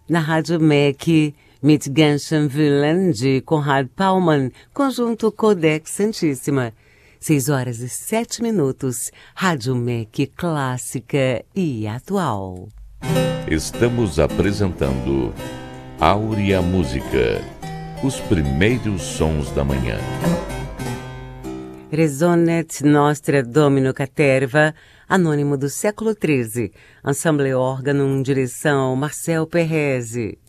Na Rádio MEC, mit Genshenwillen, de Conrad Paumann, conjunto Codex Santíssima. 6h07, Rádio MEC clássica e atual. Estamos apresentando Áurea Música, os primeiros sons da manhã. Resonet Nostra Domino Caterva, anônimo do século XIII. Ensemble órgão, direção Marcel Perrese.